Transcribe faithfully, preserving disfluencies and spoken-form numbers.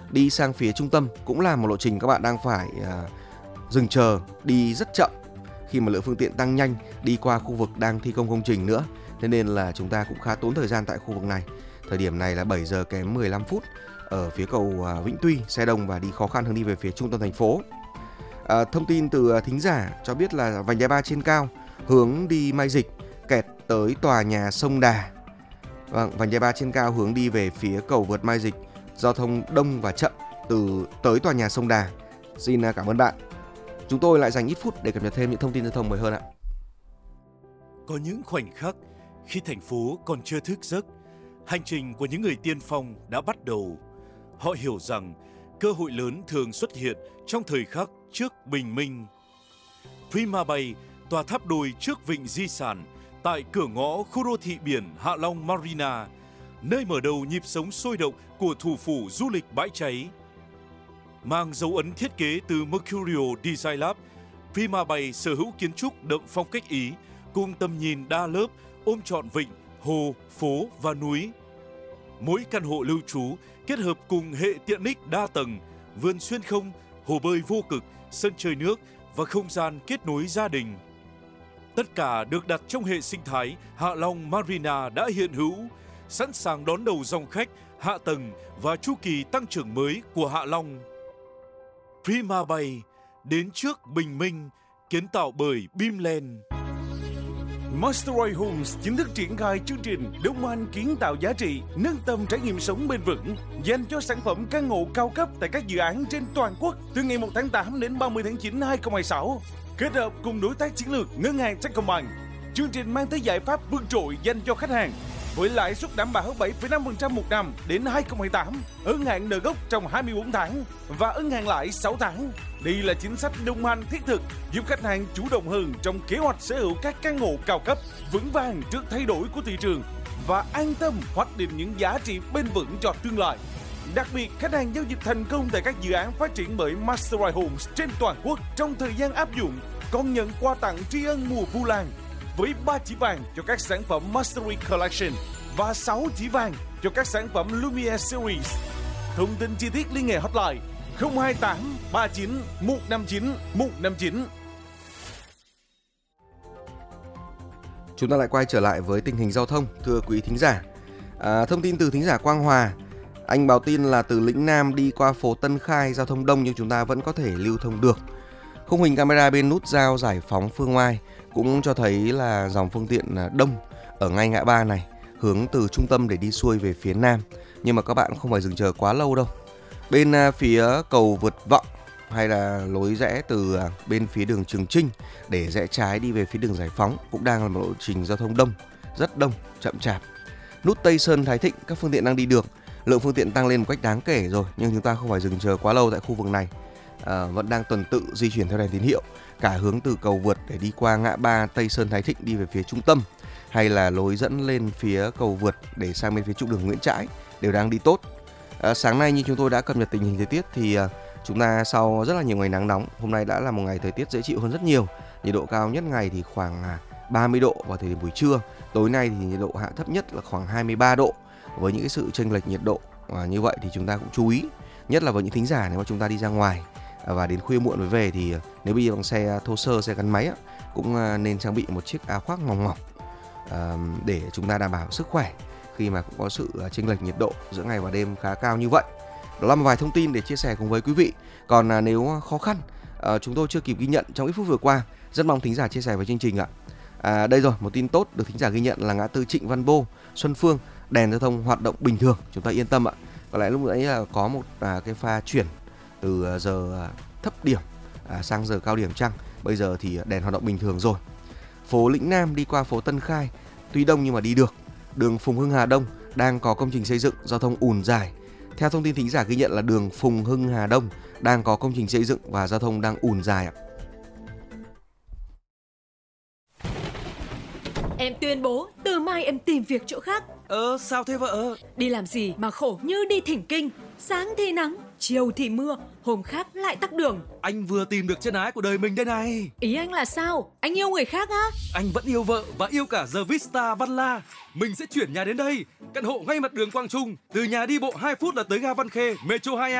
đi sang phía trung tâm cũng là một lộ trình các bạn đang phải à, dừng chờ, đi rất chậm khi mà lượng phương tiện tăng nhanh đi qua khu vực đang thi công công trình nữa. Thế nên là chúng ta cũng khá tốn thời gian tại khu vực này. Thời điểm này là bảy giờ kém mười lăm phút ở phía cầu à, Vĩnh Tuy, xe đông và đi khó khăn hướng đi về phía trung tâm thành phố. À, thông tin từ thính giả cho biết là vành đai ba trên cao hướng đi Mai Dịch kẹt tới tòa nhà Sông Đà. Vâng, vành đai ba trên cao hướng đi về phía cầu vượt Mai Dịch, giao thông đông và chậm từ tới tòa nhà Sông Đà. Xin cảm ơn bạn. Chúng tôi lại dành ít phút để cập nhật thêm những thông tin giao thông mới hơn ạ. Có những khoảnh khắc khi thành phố còn chưa thức giấc, hành trình của những người tiên phong đã bắt đầu. Họ hiểu rằng cơ hội lớn thường xuất hiện trong thời khắc trước bình minh. Prima Bay, tòa tháp đôi trước vịnh di sản, tại cửa ngõ khu đô thị biển Hạ Long Marina, nơi mở đầu nhịp sống sôi động của thủ phủ du lịch bãi cháy. Mang dấu ấn thiết kế từ Mercurio Design Lab, Prima Bay sở hữu kiến trúc đậm phong cách Ý, cùng tầm nhìn đa lớp ôm trọn vịnh, hồ, phố và núi. Mỗi căn hộ lưu trú kết hợp cùng hệ tiện ích đa tầng, vườn xuyên không, hồ bơi vô cực, sân chơi nước và không gian kết nối gia đình. Tất cả được đặt trong hệ sinh thái Hạ Long Marina đã hiện hữu, sẵn sàng đón đầu dòng khách, hạ tầng và chu kỳ tăng trưởng mới của Hạ Long. Prima Bay, đến trước bình minh, kiến tạo bởi Bimland. Mastery Homes chính thức triển khai chương trình Đông Anh kiến tạo giá trị, nâng tầm trải nghiệm sống bền vững dành cho sản phẩm căn hộ cao cấp tại các dự án trên toàn quốc từ ngày một tháng tám đến ba mươi tháng chín năm hai nghìn không trăm hai mươi sáu. Kết hợp cùng đối tác chiến lược Ngân hàng Techcombank, chương trình mang tới giải pháp vượt trội dành cho khách hàng với lãi suất đảm bảo bảy phẩy năm phần trăm một năm đến hai nghìn không trăm hai mươi tám, ân hạn nợ gốc trong hai mươi bốn tháng và ân hạn lãi sáu tháng. Đây là chính sách đồng hành thiết thực giúp khách hàng chủ động hơn trong kế hoạch sở hữu các căn hộ cao cấp, vững vàng trước thay đổi của thị trường và an tâm hoạch định những giá trị bền vững cho tương lai. Đặc biệt, khách hàng giao dịch thành công tại các dự án phát triển bởi Mastery Homes trên toàn quốc trong thời gian áp dụng còn nhận quà tặng tri ân mùa Vu Lan với ba chỉ vàng cho các sản phẩm Mastery Collection và sáu chỉ vàng cho các sản phẩm Lumiere Series. Thông tin chi tiết liên hệ hotline không hai tám ba chín một năm chín một năm chín. Chúng ta lại quay trở lại với tình hình giao thông, thưa quý thính giả. À, thông tin từ thính giả Quang Hòa, anh báo tin là từ Lĩnh Nam đi qua phố Tân Khai giao thông đông nhưng chúng ta vẫn có thể lưu thông được. Khung hình camera bên nút giao Giải Phóng Phương Oai cũng cho thấy là dòng phương tiện đông ở ngay ngã ba này, hướng từ trung tâm để đi xuôi về phía nam. Nhưng mà các bạn không phải dừng chờ quá lâu đâu. Bên phía cầu Vượt Vọng hay là lối rẽ từ bên phía đường Trường Chinh để rẽ trái đi về phía đường Giải Phóng cũng đang là một lộ trình giao thông đông, rất đông, chậm chạp. Nút Tây Sơn Thái Thịnh các phương tiện đang đi được, lượng phương tiện tăng lên một cách đáng kể rồi, nhưng chúng ta không phải dừng chờ quá lâu tại khu vực này. À, vẫn đang tuần tự di chuyển theo đèn tín hiệu, cả hướng từ cầu vượt để đi qua ngã ba Tây Sơn Thái Thịnh đi về phía trung tâm, hay là lối dẫn lên phía cầu vượt để sang bên phía trục đường Nguyễn Trãi đều đang đi tốt. À, sáng nay như chúng tôi đã cập nhật tình hình thời tiết thì à, chúng ta sau rất là nhiều ngày nắng nóng, hôm nay đã là một ngày thời tiết dễ chịu hơn rất nhiều. Nhiệt độ cao nhất ngày thì khoảng à, ba mươi độ vào thời điểm buổi trưa. Tối nay thì nhiệt độ hạ thấp nhất là khoảng hai mươi ba độ. Với những cái sự chênh lệch nhiệt độ à, như vậy thì chúng ta cũng chú ý, nhất là với những thính giả nếu mà chúng ta đi ra ngoài à, và đến khuya muộn mới về thì nếu đi bằng xe thô sơ, xe gắn máy á, cũng à, nên trang bị một chiếc áo khoác mỏng mỏng à, để chúng ta đảm bảo sức khỏe khi mà cũng có sự chênh lệch nhiệt độ giữa ngày và đêm khá cao như vậy. Đó là một vài thông tin để chia sẻ cùng với quý vị. Còn à, nếu khó khăn à, chúng tôi chưa kịp ghi nhận trong ít phút vừa qua, rất mong thính giả chia sẻ với chương trình ạ. À, đây rồi, một tin tốt được thính giả ghi nhận là ngã tư Trịnh Văn Bô, Xuân Phương, đèn giao thông hoạt động bình thường, chúng ta yên tâm ạ. Có lẽ lúc nãy là có một à, cái pha chuyển từ giờ thấp điểm à, sang giờ cao điểm chăng. Bây giờ thì đèn hoạt động bình thường rồi. Phố Lĩnh Nam đi qua phố Tân Khai tuy đông nhưng mà đi được. Đường Phùng Hưng Hà Đông đang có công trình xây dựng, giao thông ùn dài. Theo thông tin thính giả ghi nhận là đường Phùng Hưng Hà Đông đang có công trình xây dựng và giao thông đang ùn dài ạ. Em tuyên bố từ mai em tìm việc chỗ khác. Ờ sao thế vợ? Đi làm gì mà khổ như đi thỉnh kinh. Sáng thì nắng, chiều thì mưa, hôm khác lại tắc đường. Anh vừa tìm được chân ái của đời mình đây này. Ý anh là sao? Anh yêu người khác á? Anh vẫn yêu vợ và yêu cả The Vista Văn La. Mình sẽ chuyển nhà đến đây, căn hộ ngay mặt đường Quang Trung. Từ nhà đi bộ hai phút là tới ga Văn Khê, Metro hai A.